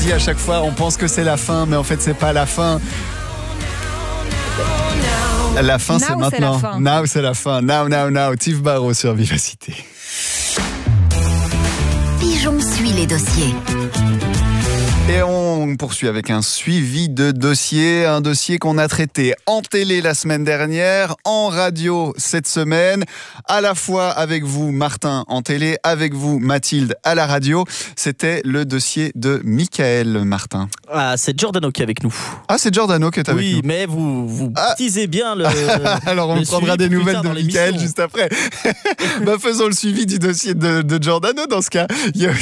dit à chaque fois, on pense que c'est la fin, mais en fait, c'est pas la fin. La fin, c'est maintenant. Now, c'est la fin. Now. Tiff Barrow sur Vivacité. Pigeon suit les dossiers. Et on poursuit avec un suivi de dossier, un dossier qu'on a traité en télé la semaine dernière, en radio cette semaine, à la fois avec vous Martin en télé, avec vous Mathilde à la radio. C'était le dossier de Michael Martin. Ah, c'est Giordano qui est avec nous. Ah, c'est Giordano qui est avec nous. Oui, mais vous teasez bien le... Alors on prendra des nouvelles de Michael juste après. Faisons le suivi du dossier de Giordano dans ce cas. Il y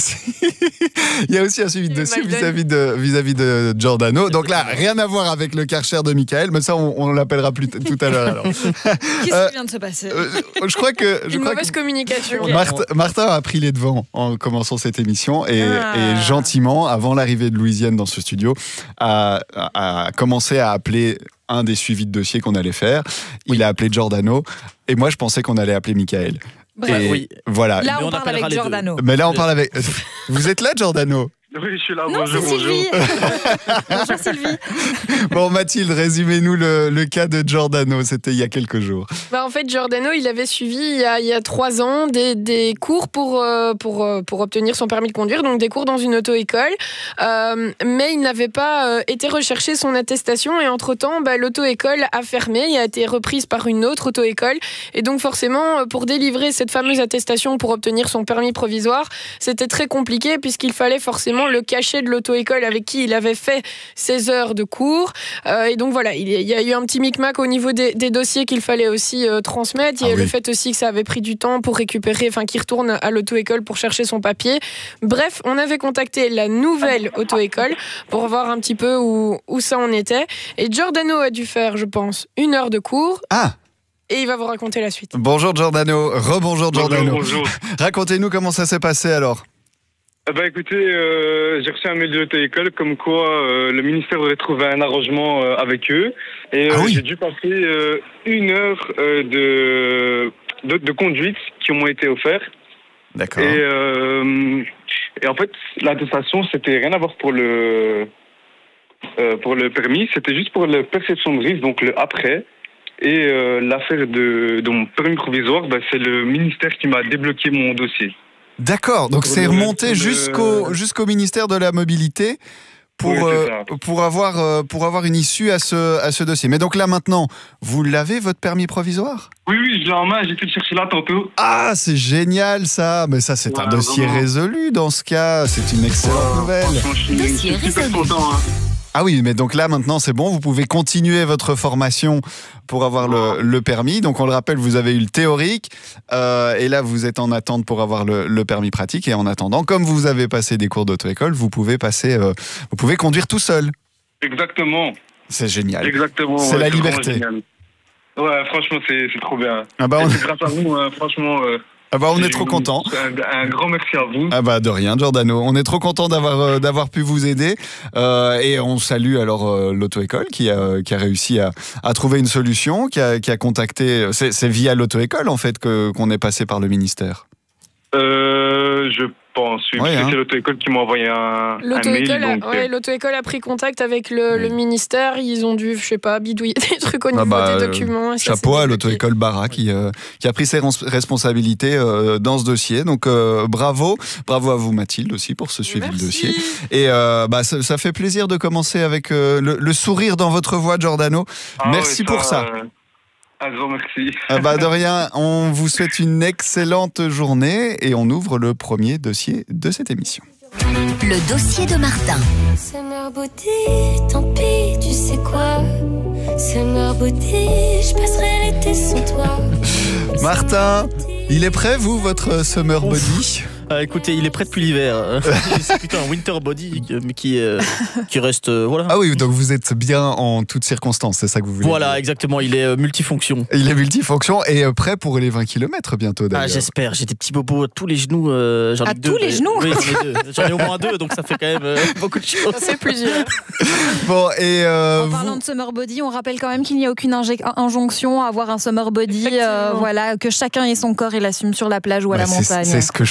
a aussi un suivi de dossier vis-à-vis de Giordano. Donc là, rien à voir avec le Karcher de Michael, mais ça, on l'appellera tout à l'heure. Alors. Qu'est-ce qui vient de se passer? Je crois que... Une mauvaise communication. Martin a pris les devants en commençant cette émission et gentiment, avant l'arrivée de Louisiane dans ce studio, a commencé à appeler un des suivis de dossier qu'on allait faire. Il a appelé Giordano et moi, je pensais qu'on allait appeler Michael. Bref. Oui. Voilà. Là, on parle avec Giordano. Mais là, on parle avec... Vous êtes là, Giordano? Oui, je suis là. Non, bonjour. c'est Sylvie. Bonjour Sylvie. Bon, Mathilde, résumez-nous le cas de Giordano. C'était il y a quelques jours. En fait, Giordano, il avait suivi il y a 3 ans des cours pour obtenir son permis de conduire, donc des cours dans une auto-école. Mais il n'avait pas été rechercher son attestation et entre-temps, l'auto-école a fermé et a été reprise par une autre auto-école. Et donc forcément, pour délivrer cette fameuse attestation pour obtenir son permis provisoire, c'était très compliqué puisqu'il fallait forcément le cachet de l'auto-école avec qui il avait fait ses heures de cours. Et donc voilà, il y a eu un petit micmac au niveau des dossiers qu'il fallait aussi transmettre. Il y a le fait aussi que ça avait pris du temps pour récupérer, qu'il retourne à l'auto-école pour chercher son papier. Bref, on avait contacté la nouvelle auto-école pour voir un petit peu où ça en était. Et Giordano a dû faire, je pense, 1 heure de cours. Et il va vous raconter la suite. Bonjour Giordano, rebonjour Giordano. Bonjour. Racontez-nous comment ça s'est passé alors. Écoutez, j'ai reçu un mail de l'auto-école comme quoi le ministère aurait trouvé un arrangement avec eux. Et j'ai dû passer 1 heure de conduite qui m'ont été offertes. D'accord. Et en fait, l'attestation, c'était rien à voir pour le permis, c'était juste pour la perception de risque, donc le après. Et l'affaire de mon permis provisoire, c'est le ministère qui m'a débloqué mon dossier. D'accord, donc c'est remonté jusqu'au ministère de la Mobilité pour avoir une issue à ce dossier. Mais donc là maintenant, vous l'avez votre permis provisoire ? Oui, je l'ai en main, j'ai été le chercher là tantôt. Ah, c'est génial ça. Mais ça, c'est un dossier résolu dans ce cas. C'est une excellente nouvelle. Je suis super content. Ah oui, mais donc là maintenant c'est bon, vous pouvez continuer votre formation pour avoir le permis. Donc on le rappelle, vous avez eu le théorique et là vous êtes en attente pour avoir le permis pratique. Et en attendant, comme vous avez passé des cours d'auto-école, vous pouvez conduire tout seul. Exactement. C'est génial. Exactement. C'est la liberté. Ouais, franchement c'est trop bien. C'est grâce à vous, franchement. On est trop contents. Un grand merci à vous. De rien, Giordano. On est trop contents d'avoir pu vous aider. Et on salue alors l'auto-école qui a réussi à trouver une solution, qui a contacté... C'est via l'auto-école, en fait, qu'on est passé par le ministère. Je pense. C'est l'auto-école qui m'a envoyé un mail. L'auto-école a pris contact avec le ministère. Ils ont dû, bidouiller des trucs au niveau des documents. Chapeau à l'auto-école Barra qui a pris ses responsabilités dans ce dossier. Donc bravo à vous Mathilde aussi pour ce suivi de dossier. Et ça fait plaisir de commencer avec le sourire dans votre voix, Giordano. Merci pour ça. Un grand merci. De rien, on vous souhaite une excellente journée et on ouvre le premier dossier de cette émission. Le dossier de Martin. Summer Body, tant pis, tu sais quoi? Summer Body, je passerai l'été sans toi. Martin, il est prêt, vous, votre Summer Body ? Écoutez, il est prêt depuis l'hiver. C'est plutôt un winter body qui reste... voilà. Ah oui, donc vous êtes bien en toutes circonstances, c'est ça que vous voulez dire. Exactement, il est multifonction. Il est multifonction et prêt pour les 20 km bientôt d'ailleurs. J'espère, j'ai des petits bobos à tous les genoux. J'en ai 2. Tous les genoux? Oui, j'en ai 2. J'en ai au moins 2, donc ça fait quand même beaucoup de choses. C'est plusieurs. Bon, et en parlant de Summer Body, on rappelle quand même qu'il n'y a aucune injonction à avoir un Summer Body. Que chacun ait son corps et l'assume sur la plage ou à la montagne. C'est ce que chante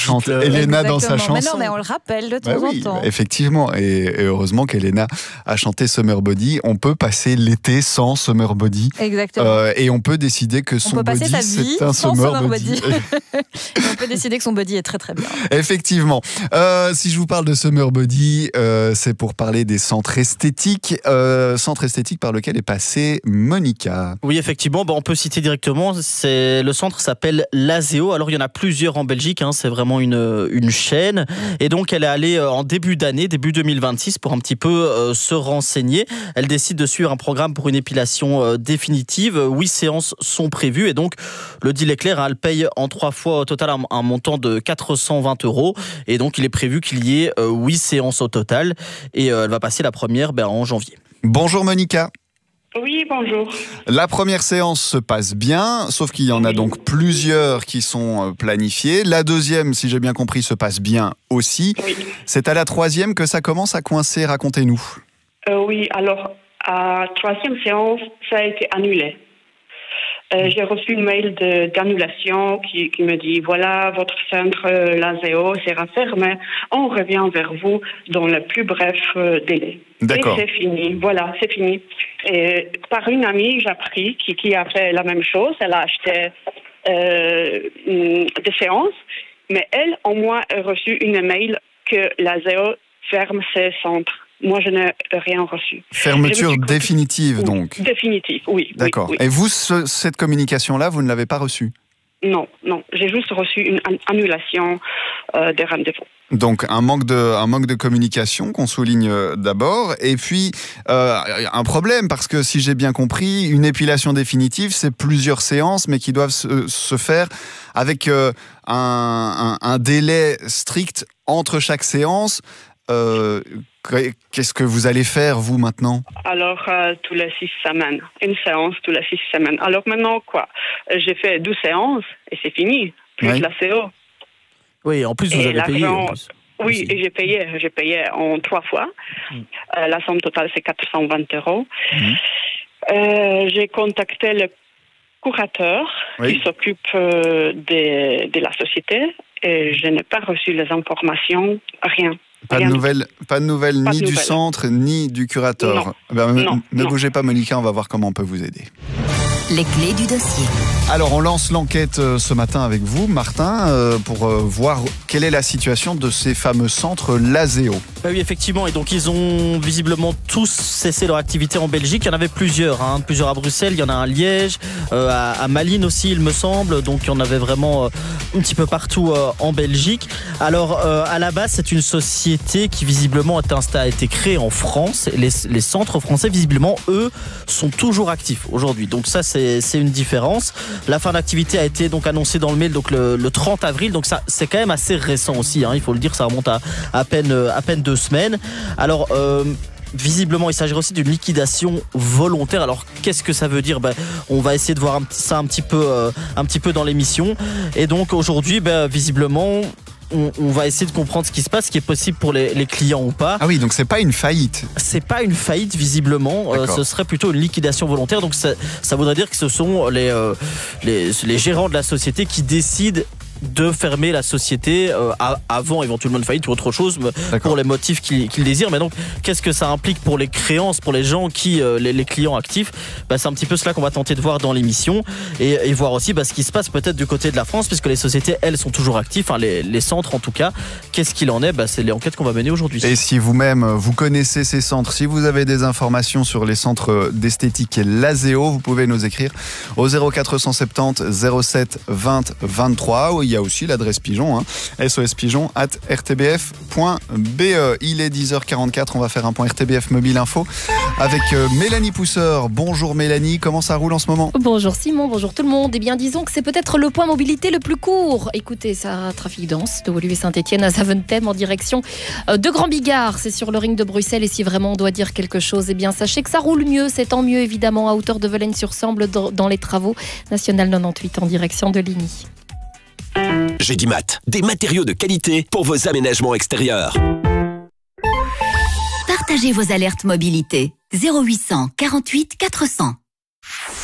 Elena dans sa Exactement. chanson. Mais on le rappelle de temps Oui, en temps. effectivement. Et heureusement qu'Elena a chanté Summer Body. On peut passer l'été sans Summer Body. Exactement. Et on peut décider que On son peut passer body, sa vie c'est un sans Summer Summer Body. Et on peut décider que son body est très très bien. Effectivement. Si je vous parle de Summer Body, c'est pour parler des centres esthétiques. Centre esthétique par lequel est passée Monica. Oui, effectivement, on peut citer directement. Le centre s'appelle Lazeo. Alors, il y en a plusieurs en Belgique. C'est vraiment une chaîne. Et donc, elle est allée en début d'année, début 2026, pour un petit peu se renseigner. Elle décide de suivre un programme pour une épilation définitive. 8 séances sont prévues. Et donc, le deal est clair. Elle paye en 3 fois au total un montant de 420 €. Et donc, il est prévu qu'il y ait 8 séances au total. Et elle va passer la première en janvier. Bonjour Monica. Oui, bonjour. La première séance se passe bien, sauf qu'il y en a donc plusieurs qui sont planifiées. La deuxième, si j'ai bien compris, se passe bien aussi. Oui. C'est à la troisième que ça commence à coincer, racontez-nous. Oui, alors, à troisième séance, ça a été annulé. J'ai reçu une mail d'annulation qui me dit, voilà, votre centre Lazeo sera fermé. On revient vers vous dans le plus bref délai. D'accord. Et c'est fini, voilà, c'est fini. Et par une amie, j'ai appris, qui a fait la même chose. Elle a acheté des séances, mais elle, au moins, a reçu une mail que Lazeo ferme ses centres. Moi, je n'ai rien reçu. Fermeture définitive, donc. Définitive, oui. D'accord. Oui, oui. Et vous, cette communication-là, vous ne l'avez pas reçue? Non. J'ai juste reçu une annulation des rendez-vous. Donc un manque de communication qu'on souligne d'abord, et puis un problème, parce que si j'ai bien compris, une épilation définitive, c'est plusieurs séances, mais qui doivent se faire avec un délai strict entre chaque séance. Qu'est-ce que vous allez faire, vous, maintenant? Alors, tous les 6 semaines. Une séance tous les 6 semaines. Alors maintenant, quoi? J'ai fait 12 séances et c'est fini. Plus la CO. Oui, en plus, vous avez payé. En plus. Oui, et j'ai payé en 3 fois. La somme totale, c'est 420 €. J'ai contacté le curateur qui s'occupe de la société et je n'ai pas reçu les informations, rien. Pas de nouvelles ni du centre, ni du curateur. Ne bougez pas, Monica, on va voir comment on peut vous aider. Les clés du dossier. Alors, on lance l'enquête ce matin avec vous, Martin, pour voir quelle est la situation de ces fameux centres Lazeo. Oui, effectivement. Et donc, ils ont visiblement tous cessé leur activité en Belgique. Il y en avait plusieurs, plusieurs à Bruxelles. Il y en a un à Liège, à Malines aussi, il me semble. Donc, il y en avait vraiment un petit peu partout en Belgique. Alors, à la base, c'est une société qui visiblement a été créée en France. Les centres français, visiblement, eux, sont toujours actifs aujourd'hui. Donc, ça, c'est une différence. La fin d'activité a été donc annoncée dans le mail donc le 30 avril. Donc ça, c'est quand même assez récent aussi. Il faut le dire, ça remonte à peine 2 semaines. Alors, visiblement, il s'agit aussi d'une liquidation volontaire. Alors, qu'est-ce que ça veut dire? On va essayer de voir ça un petit peu dans l'émission. Et donc, aujourd'hui, visiblement, on va essayer de comprendre ce qui se passe, ce qui est possible pour les clients ou pas. Ah oui, donc c'est pas une faillite. C'est pas une faillite, visiblement. Ce serait plutôt une liquidation volontaire. Donc, ça voudrait dire que ce sont les gérants de la société qui décident de fermer la société avant éventuellement une faillite ou autre chose pour les motifs qu'ils désirent. Mais donc, qu'est-ce que ça implique pour les créances, pour les gens les clients actifs? C'est un petit peu cela qu'on va tenter de voir dans l'émission et voir aussi ce qui se passe peut-être du côté de la France, puisque les sociétés, elles, sont toujours actives, les centres en tout cas. Qu'est-ce qu'il en est? C'est l'enquête qu'on va mener aujourd'hui. Et si vous-même, vous connaissez ces centres, si vous avez des informations sur les centres d'esthétique Lazeo, vous pouvez nous écrire au 0470 07 20 23, où il y a aussi l'adresse pigeon, sospigeon@rtbf.be. Il est 10h44, on va faire un point RTBF Mobile Info avec Mélanie Pousseur. Bonjour Mélanie, comment ça roule en ce moment? Bonjour Simon, bonjour tout le monde. Eh bien, disons que c'est peut-être le point mobilité le plus court. Écoutez, ça trafic dense de Woluwe Saint-Etienne à Zaventem en direction de Grand Bigard. C'est sur le ring de Bruxelles et si vraiment on doit dire quelque chose, eh bien sachez que ça roule mieux. C'est tant mieux évidemment à hauteur de Velaines-sur-Samble dans les travaux. National 98 en direction de Ligny. Gédimat, des matériaux de qualité pour vos aménagements extérieurs. Partagez vos alertes mobilité. 0800 48 400.